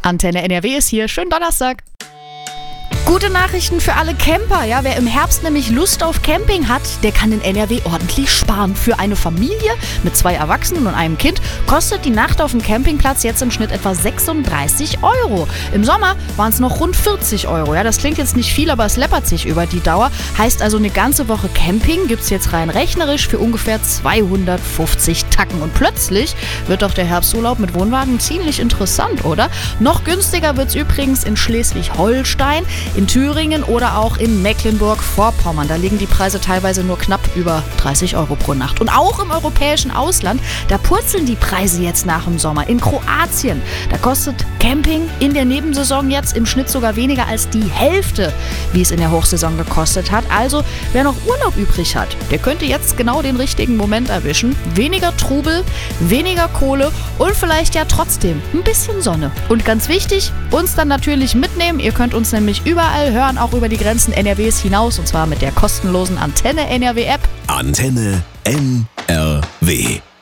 Antenne NRW ist hier. Schönen Donnerstag. Gute Nachrichten für alle Camper, ja. Wer im Herbst nämlich Lust auf Camping hat, der kann in NRW ordentlich sparen. Für eine Familie mit 2 Erwachsenen und einem Kind kostet die Nacht auf dem Campingplatz jetzt im Schnitt etwa 36 Euro. Im Sommer waren es noch rund 40 Euro. Ja, das klingt jetzt nicht viel, aber es läppert sich über die Dauer. Heißt also, eine ganze Woche Camping gibt es jetzt rein rechnerisch für ungefähr 250 Tacken. Und plötzlich wird doch der Herbsturlaub mit Wohnwagen ziemlich interessant, oder? Noch günstiger wird es übrigens in Schleswig-Holstein, in Thüringen oder auch in Mecklenburg-Vorpommern. Da liegen die Preise teilweise nur knapp über 30 Euro pro Nacht. Und auch im europäischen Ausland, da purzeln die Preise jetzt nach dem Sommer. In Kroatien, da kostet Camping in der Nebensaison jetzt im Schnitt sogar weniger als die Hälfte, wie es in der Hochsaison gekostet hat. Also, wer noch Urlaub übrig hat, der könnte jetzt genau den richtigen Moment erwischen. Weniger Trubel, weniger Kohle und vielleicht ja trotzdem ein bisschen Sonne. Und ganz wichtig, uns dann natürlich mitnehmen. Ihr könnt uns nämlich überall hören, auch über die Grenzen NRWs hinaus, und zwar mit der kostenlosen Antenne NRW App. Antenne NRW.